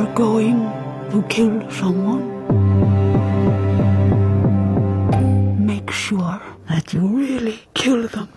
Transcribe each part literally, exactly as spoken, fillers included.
you're going to kill someone, make sure that you really kill them.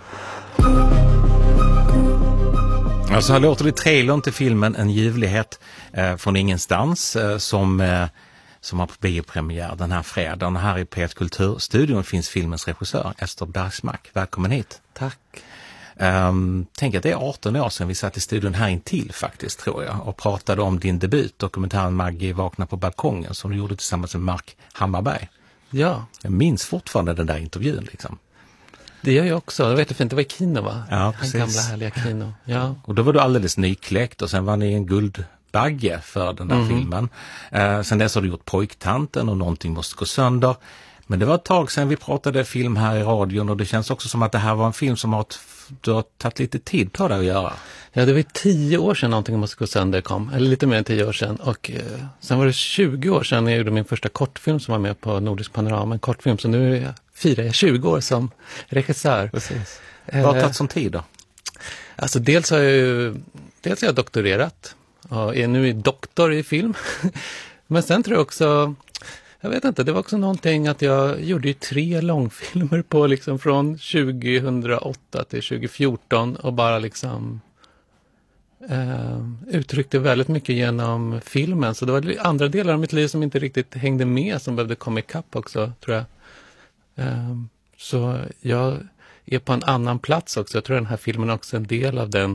Alltså här låter det i trailern till filmen En ljuvlighet eh, från ingenstans eh, som, eh, som har på biopremiär den här fredagen. Här i P ett Kulturstudion finns filmens regissör Ester Bergsmark. Välkommen hit. Tack. Um, tänk att det är arton år sedan vi satt i studion här intill faktiskt, tror jag, och pratade om din debut, dokumentären Maggie vaknar på balkongen, som du gjorde tillsammans med Mark Hammarberg. Ja. Jag minns fortfarande den där intervjun liksom. Det gör jag också. Det var jättefint. Det var i Kino, va? Ja, precis. Den gamla härliga Kino. Ja. Och då var du alldeles nykläckt och sen var ni en guldbagge för den där mm. filmen. Eh, sen dess har du gjort Pojktanten och Någonting måste gå sönder. Men det var ett tag sedan vi pratade film här i radion och det känns också som att det här var en film som har, du har tagit lite tid på det att göra. Ja, det var tio år sedan Någonting måste gå sönder kom. Eller lite mer än tio år sedan. Och eh, sen var det tjugo år sedan jag gjorde min första kortfilm som var med på Nordisk Panorama. En kortfilm, så nu är jag, firar jag tjugo år som regissör. Precis. Vad har tagit som tid då? Alltså dels har jag ju, dels har jag doktorerat och är nu doktor i film. Men sen tror jag också, jag vet inte, det var också någonting att jag gjorde ju tre långfilmer på liksom från tjugohundraåtta till tjugofjorton och bara liksom eh, uttryckte väldigt mycket genom filmen. Så det var andra delar av mitt liv som inte riktigt hängde med, som behövde komma ikapp också, tror jag. Eh, så jag är på en annan plats också. Jag tror den här filmen är också en del av den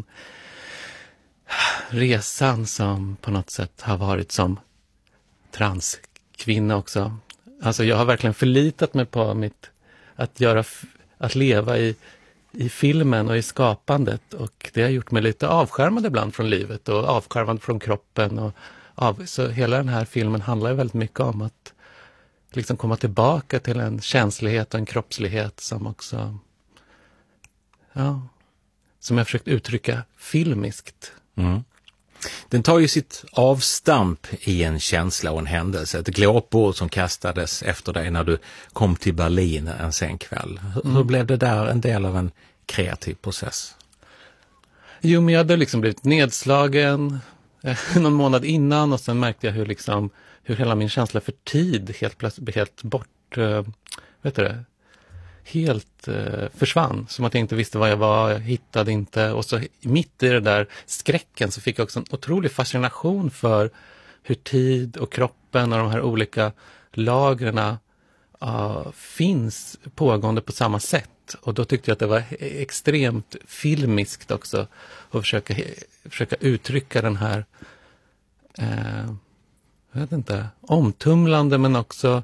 resan som på något sätt har varit som transkvinna också. Alltså jag har verkligen förlitat mig på mitt att göra, att leva i, i filmen och i skapandet, och det har gjort mig lite avskärmad ibland från livet och avskärmad från kroppen och av, så hela den här filmen handlar ju väldigt mycket om att liksom komma tillbaka till en känslighet och en kroppslighet som också ja, som jag försökt uttrycka filmiskt. Mm. Den tar ju sitt avstamp i en känsla och en händelse. Ett glåpord som kastades efter dig när du kom till Berlin en sen kväll. Hur, mm. hur blev det där en del av en kreativ process? Jo, men jag hade liksom blivit nedslagen eh, någon månad innan, och sen märkte jag hur, liksom, hur hela min känsla för tid helt plötsligt blev helt bort, eh, vet du det? helt eh, försvann. Som att jag inte visste vad jag var, jag hittade inte. Och så mitt i det där skräcken så fick jag också en otrolig fascination för hur tid och kroppen och de här olika lagren uh, finns pågående på samma sätt. Och då tyckte jag att det var extremt filmiskt också att försöka, försöka uttrycka den här eh, jag vet inte, omtumlande, men också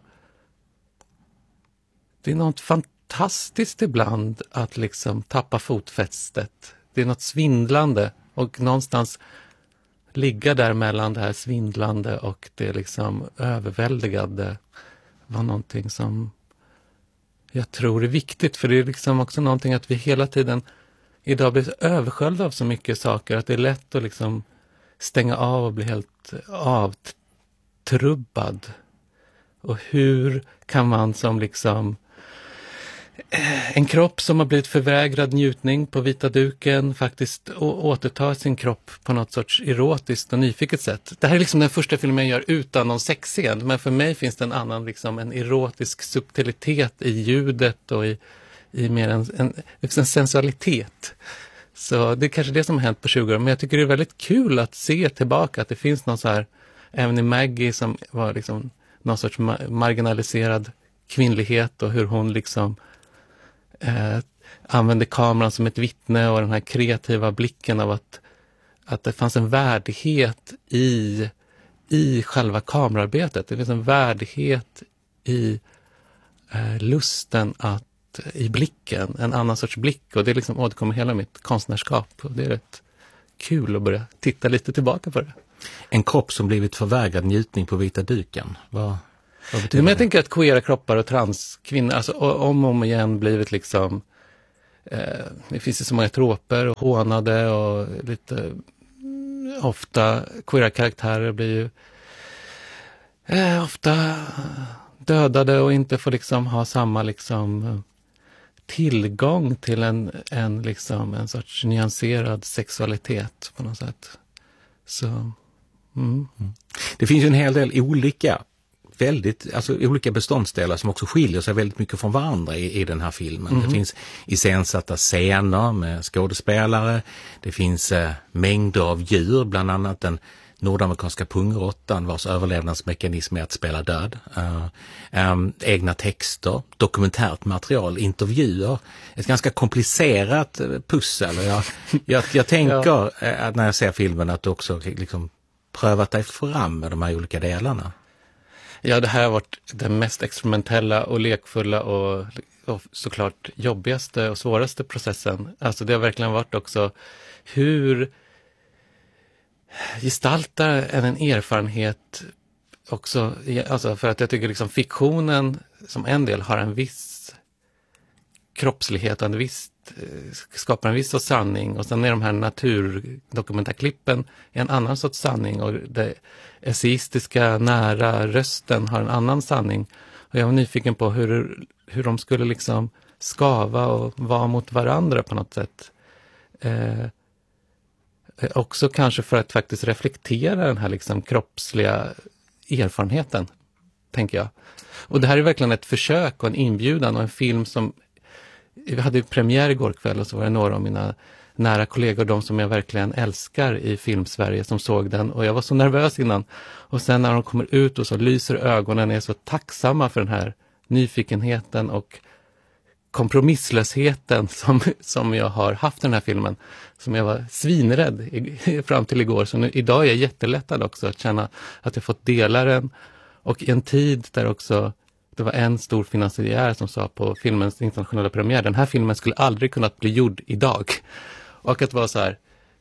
det är något fantastiskt ibland att liksom tappa fotfästet. Det är något svindlande, och någonstans ligga där mellan det här svindlande och det liksom överväldigande var någonting som jag tror är viktigt, för det är liksom också någonting att vi hela tiden idag blir översköljda av så mycket saker att det är lätt att liksom stänga av och bli helt avtrubbad. Och hur kan man som liksom en kropp som har blivit förvägrad njutning på vita duken faktiskt å- återta sin kropp på något sorts erotiskt och nyfiket sätt. Det här är liksom den första filmen jag gör utan någon sexscen, men för mig finns det en annan liksom en erotisk subtilitet i ljudet och i, i mer en, en, en sensualitet. Så det är kanske det som har hänt på tjugo år, men jag tycker det är väldigt kul att se tillbaka att det finns någon så här, även i Maggie som var liksom någon sorts ma- marginaliserad kvinnlighet, och hur hon liksom Eh, använde kameran som ett vittne, och den här kreativa blicken av att, att det fanns en värdighet i, i själva kamerarbetet. Det finns en värdighet i eh, lusten att, i blicken, en annan sorts blick, och det liksom återkommer hela mitt konstnärskap, och det är rätt kul att börja titta lite tillbaka på det. En kropp som blivit förvägrad njutning på vita duken, vad Men jag tänker att queera kroppar och transkvinnor, alltså om och om igen blivit liksom, eh, det finns ju så många troper och hånade, och lite ofta queera karaktärer blir ju eh, ofta dödade och inte får liksom ha samma liksom tillgång till en, en liksom en sorts nyanserad sexualitet på något sätt. Så Mm. Mm. Det finns ju en hel del olika väldigt, alltså olika beståndsdelar som också skiljer sig väldigt mycket från varandra i, i den här filmen. Mm. Det finns iscensatta scener med skådespelare, det finns eh, mängder av djur, bland annat den nordamerikanska pungråttan vars överlevnadsmekanism är att spela död. Uh, um, egna texter, dokumentärt material, intervjuer. Ett ganska komplicerat pussel. Jag, jag, jag tänker ja. uh, när jag ser filmen att du också liksom prövat dig fram med de här olika delarna. Ja, det här har varit den mest experimentella och lekfulla och, och såklart jobbigaste och svåraste processen. Alltså det har verkligen varit också hur gestaltar en, en erfarenhet också, alltså för att jag tycker liksom fiktionen som en del har en viss kroppslighet och en viss, skapar en viss sorts sanning, och sen är de här naturdokumentarklippen en annan sorts sanning, och det esseistiska nära rösten har en annan sanning. Och jag var nyfiken på hur, hur de skulle liksom skava och vara mot varandra på något sätt. Eh, också kanske för att faktiskt reflektera den här liksom kroppsliga erfarenheten, tänker jag. Och det här är verkligen ett försök och en inbjudan och en film som vi hade ju premiär igår kväll, och så var det några av mina nära kollegor, de som jag verkligen älskar i Filmsverige, som såg den, och jag var så nervös innan. Och sen när de kommer ut och så lyser ögonen, är så tacksamma för den här nyfikenheten och kompromisslösheten som, som jag har haft i den här filmen, som jag var svinrädd i, fram till igår. Så nu, idag är jag jättelättad också att känna att jag fått dela den, och i en tid där också det var en stor finansiär som sa på filmens internationella premiär, den här filmen skulle aldrig kunnat bli gjord idag. Och att vara så här,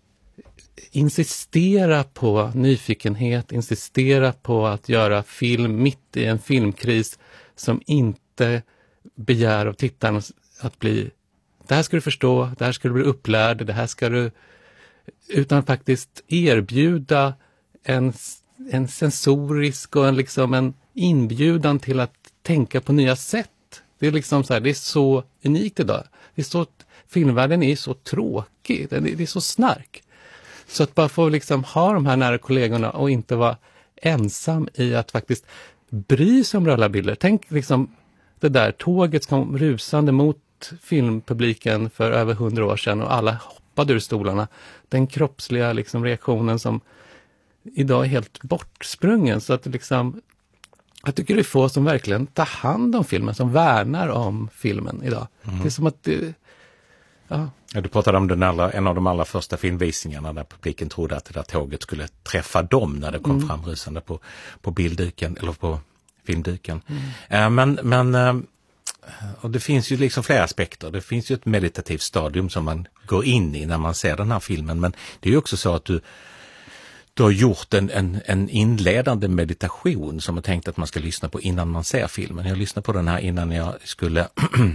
insistera på nyfikenhet, insistera på att göra film mitt i en filmkris som inte begär av tittaren att bli, det här ska du förstå, det här ska du bli upplärd, det här ska du, utan faktiskt erbjuda en, en sensorisk och en, liksom en inbjudan till att tänka på nya sätt. Det är liksom så här, det är så unikt idag. Det är så, filmvärlden är så tråkig, det är, det är så snark. Så att bara få liksom ha de här nära kollegorna och inte vara ensam i att faktiskt bry sig om rörliga. Tänk liksom det där tåget som rusande mot filmpubliken för över hundra år sedan, och alla hoppade ur stolarna. Den kroppsliga liksom reaktionen som idag är helt bortsprungen. Så att liksom, jag tycker det är få som verkligen tar hand om filmen, som värnar om filmen idag. Mm. Det är som att det, ja. Ja, du pratade om den allra, en av de allra första filmvisningarna där publiken trodde att det där tåget skulle träffa dem när det kom mm. fram rusande på, på bildduken eller på filmduken. Mm. Uh, men, men uh, och det finns ju liksom flera aspekter. Det finns ju ett meditativt stadium som man går in i när man ser den här filmen, men det är ju också så att du Du har gjort en, en, en inledande meditation som jag tänkt att man ska lyssna på innan man ser filmen. Jag lyssnade på den här innan jag skulle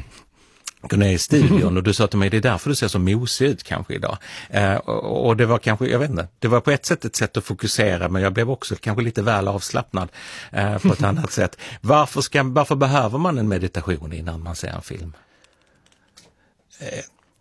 gå ner i studion, och du sa till mig, det är därför du ser så mosig ut kanske idag. Eh, och, och det var kanske, jag vet inte, det var på ett sätt ett sätt att fokusera, men jag blev också kanske lite väl avslappnad eh, på ett annat sätt. Varför, ska, varför behöver man en meditation innan man ser en film? Eh.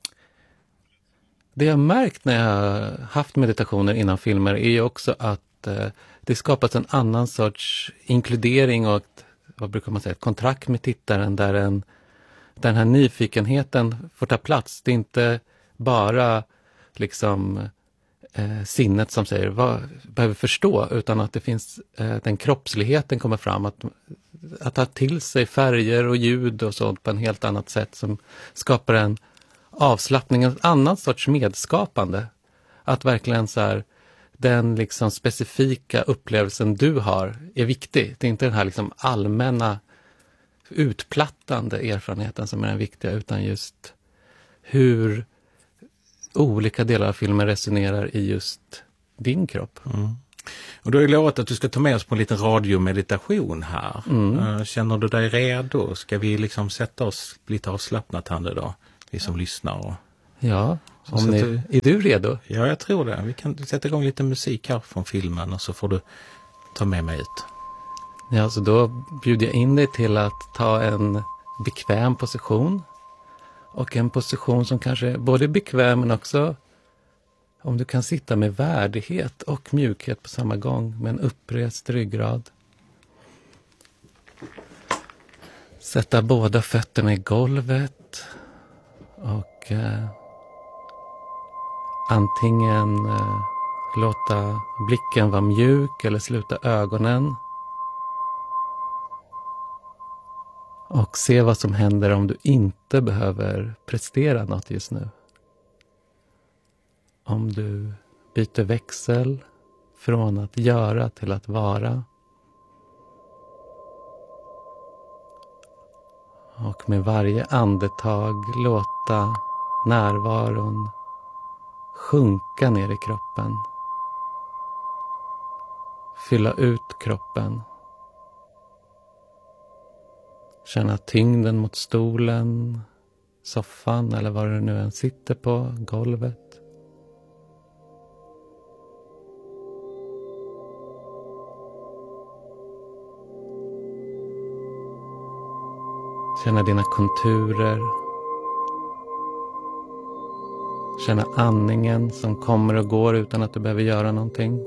Det jag märkt när jag haft meditationer innan filmer är ju också att eh, det skapas en annan sorts inkludering och ett, vad brukar man säga, ett kontrakt med tittaren där en, där den här nyfikenheten får ta plats. Det är inte bara liksom eh, sinnet som säger vad behöver förstå, utan att det finns eh, den kroppsligheten kommer fram, att, att ta till sig färger och ljud och sånt på en helt annat sätt som skapar en avslappning, en annan sorts medskapande. Att verkligen så här, den liksom specifika upplevelsen du har är viktig. Det är inte den här liksom allmänna utplattande erfarenheten som är den viktiga, utan just hur olika delar av filmen resonerar i just din kropp. Mm. Och du har ju lovat att du ska ta med oss på en liten radiomeditation här. Mm. Känner du dig redo? Ska vi liksom sätta oss lite avslappnat här nu då? Vi som lyssnar. Och... Ja, om ni... du... är du redo? Ja, jag tror det. Vi kan sätta igång lite musik här från filmen, och så får du ta med mig ut. Ja, så då bjuder jag in dig till att ta en bekväm position. Och en position som kanske är både bekväm men också om du kan sitta med värdighet och mjukhet på samma gång med en upprest ryggrad. Sätta båda fötterna i golvet och eh, antingen eh, låta blicken vara mjuk eller sluta ögonen. Och se vad som händer om du inte behöver prestera något just nu. Om du byter växel från att göra till att vara. Och med varje andetag låta närvaron sjunka ner i kroppen. Fylla ut kroppen. Känna tyngden mot stolen, soffan eller vad du nu än sitter på, golvet. Känna dina konturer. Känna andningen som kommer och går utan att du behöver göra någonting.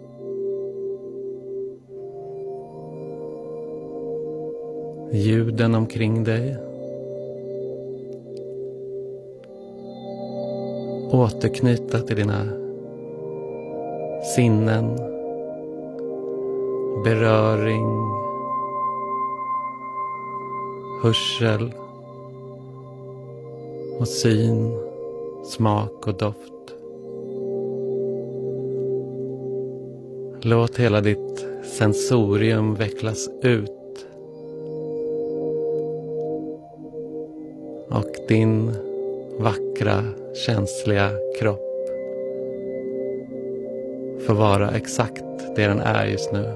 Ljuden omkring dig. Återknyta till dina sinnen. Beröring. Hörsel. Och syn. Smak och doft. Låt hela ditt sensorium vecklas ut. Och din vackra, känsliga kropp får vara exakt det den är just nu.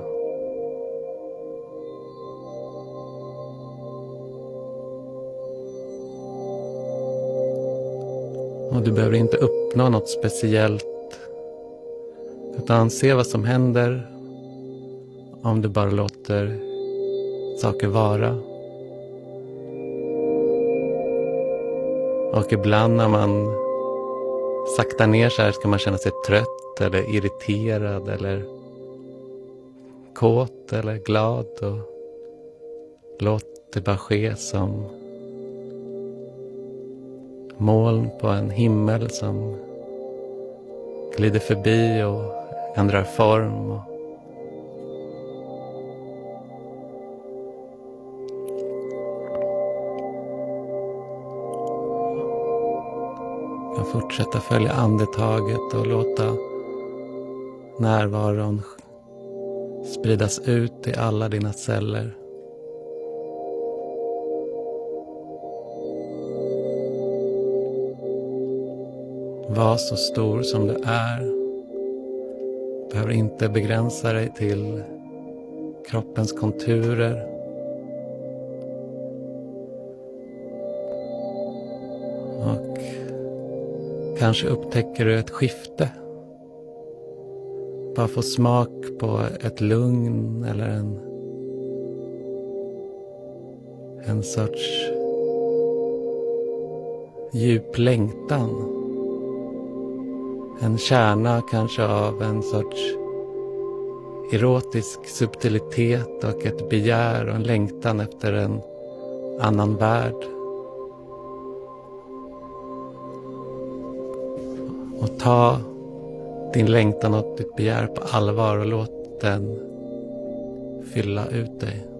Och du behöver inte uppnå något speciellt, utan se vad som händer om du bara låter saker vara. Och ibland när man saktar ner så här ska man känna sig trött eller irriterad eller kåt eller glad. Och låt det bara ske som moln på en himmel som glider förbi och ändrar form. Och kan fortsätta följa andetaget och låta närvaron spridas ut i alla dina celler. Var så stor som du är. Behöver inte begränsa dig till kroppens konturer. Och kanske upptäcker du ett skifte. Bara få smak på ett lugn eller en, en sorts djup längtan. En kärna kanske av en sorts erotisk subtilitet och ett begär och en längtan efter en annan värld. Och ta din längtan och ditt begär på allvar och låt den fylla ut dig.